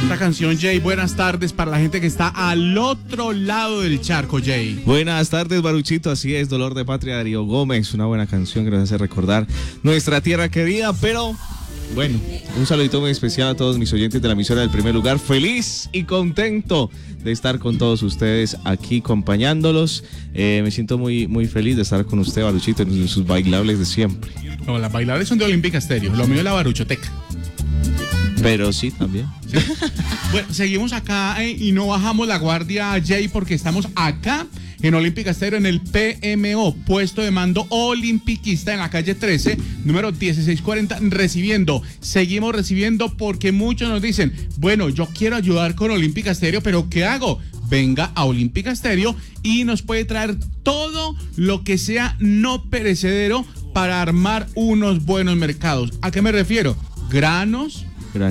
esta canción, Jay. Buenas tardes para la gente que está al otro lado del charco, Jay. Buenas tardes, Baruchito. Así es, Dolor de Patria, Darío Gómez. Una buena canción que nos hace recordar nuestra tierra querida, pero... Bueno, un saludito muy especial a todos mis oyentes de la emisora del Primer Lugar. Feliz y contento de estar con todos ustedes aquí acompañándolos. Me siento muy, muy feliz de estar con usted, Baruchito, en sus bailables de siempre. No, las bailables son de Olímpica Estéreo. Lo mío es la baruchoteca. Pero sí, también. Sí. Bueno, seguimos acá y no bajamos la guardia, Jay, porque estamos acá en Olímpica Estéreo, en el PMO, puesto de mando olimpiquista en la calle 13, número 1640, seguimos recibiendo porque muchos nos dicen, bueno, yo quiero ayudar con Olímpica Estéreo, pero ¿qué hago? Venga a Olímpica Estéreo y nos puede traer todo lo que sea no perecedero para armar unos buenos mercados. ¿A qué me refiero? Granitos,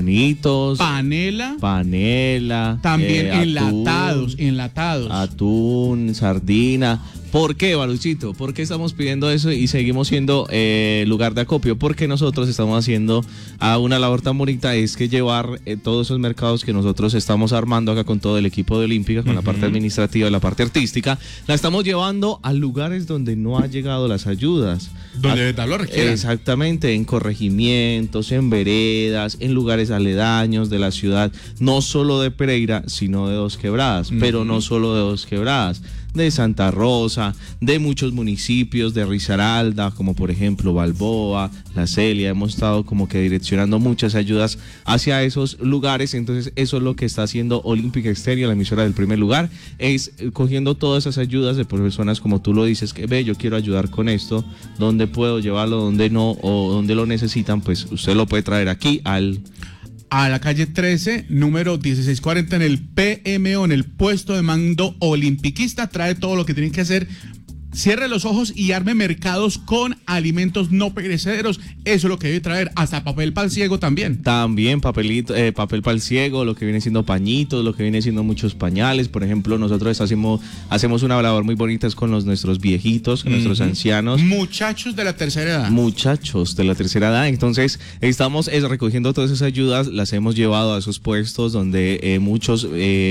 panela, también enlatados, atún, sardina. ¿Por qué, Baruchito? ¿Por qué estamos pidiendo eso y seguimos siendo lugar de acopio? Porque nosotros estamos haciendo una labor tan bonita, es que llevar todos esos mercados que nosotros estamos armando acá con todo el equipo de Olímpica, con la parte administrativa y la parte artística, la estamos llevando a lugares donde no han llegado las ayudas. Donde tal lo requieran. Exactamente, en corregimientos, en veredas, en lugares aledaños de la ciudad, no solo de Pereira, sino de Dos Quebradas, pero no solo de Dos Quebradas, de Santa Rosa, de muchos municipios, de Risaralda, como por ejemplo Balboa, La Celia. Hemos estado como que direccionando muchas ayudas hacia esos lugares. Entonces eso es lo que está haciendo Olímpica Estéreo, la emisora del Primer Lugar, es cogiendo todas esas ayudas de personas como tú lo dices, que ve, yo quiero ayudar con esto, dónde puedo llevarlo, dónde no, o dónde lo necesitan, pues usted lo puede traer aquí a la calle 13, número 1640, en el PMO, en el puesto de mando olimpiquista. Trae todo lo que tienen que hacer. Cierre los ojos y arme mercados con alimentos no perecederos. Eso es lo que debe traer. Hasta papel pal ciego también. También papel pal ciego, lo que viene siendo pañitos, lo que viene siendo muchos pañales. Por ejemplo, nosotros hacemos una labor muy bonita es con nuestros viejitos, con nuestros ancianos. Muchachos de la tercera edad. Entonces, estamos recogiendo todas esas ayudas, las hemos llevado a esos puestos donde muchos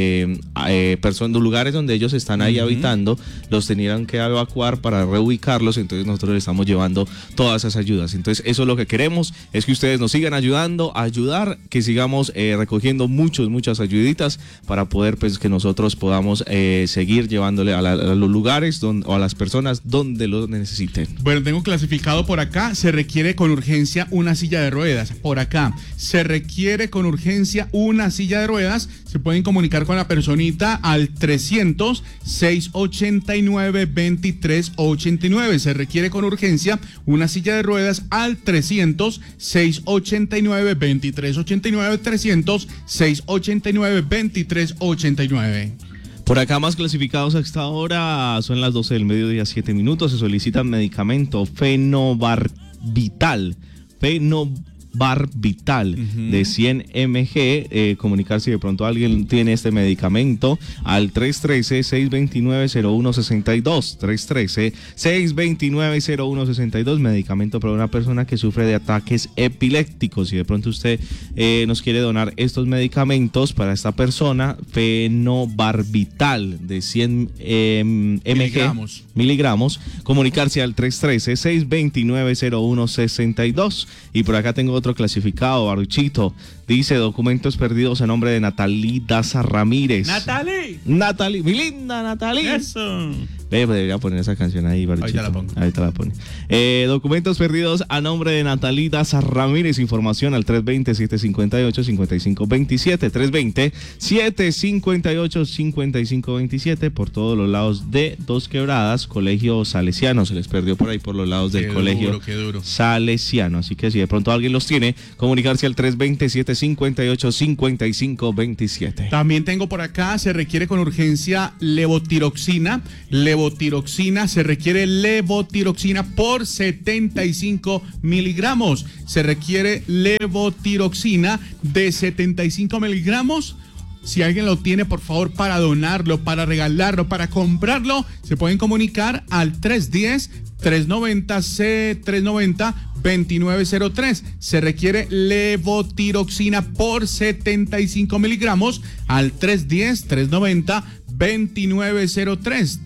lugares donde ellos están ahí habitando, los tenían que evacuar para reubicarlos. Entonces nosotros les estamos llevando todas esas ayudas. Entonces eso es lo que queremos, es que ustedes nos sigan ayudando a ayudar, que sigamos recogiendo muchas ayuditas para poder, pues, que nosotros podamos seguir llevándole a los lugares o a las personas donde lo necesiten. Bueno, tengo clasificado por acá, se requiere con urgencia una silla de ruedas. Por acá, se requiere con urgencia una silla de ruedas. Se pueden comunicar con la personita al 300-689-2389. Se requiere con urgencia una silla de ruedas al 300-689-2389, 300-689-2389. Por acá más clasificados hasta ahora, son las 12 del mediodía, 7 minutos. Se solicita medicamento Fenobarbital de 100 mg, comunicar si de pronto alguien tiene este medicamento al 313-629-0162, 313-629-0162, medicamento para una persona que sufre de ataques epilépticos. Si de pronto usted nos quiere donar estos medicamentos para esta persona, Fenobarbital de 100 miligramos, comunicarse al 313-629-0162. Y por acá tengo otro clasificado, Baruchito. Dice documentos perdidos a nombre de Natalí Daza Ramírez. Natalí, mi linda Natalí. Eso. Debería poner esa canción ahí, Baruchito. Ahorita la pone. Documentos perdidos a nombre de Natalí Daza Ramírez. Información al 320-758-5527. 320-758-5527. Por todos los lados de Dos Quebradas, Colegio Salesiano. Se les perdió por ahí por los lados del colegio Salesiano. Así que si de pronto alguien los tiene, comunicarse al 320-758-5527. También tengo por acá, se requiere con urgencia levotiroxina. Se requiere levotiroxina por 75 miligramos. Se requiere levotiroxina de 75 miligramos. Si alguien lo tiene, por favor, para donarlo, para regalarlo, para comprarlo, se pueden comunicar al 310-390 2903. Se requiere levotiroxina por 75 miligramos al 310-390-2903.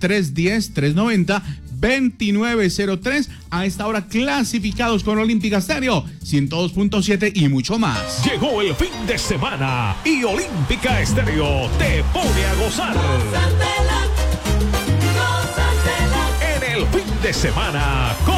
310-390-2903. A esta hora clasificados con Olímpica Estéreo 102.7 y mucho más. Llegó el fin de semana y Olímpica Estéreo te pone a gozar. En el fin de semana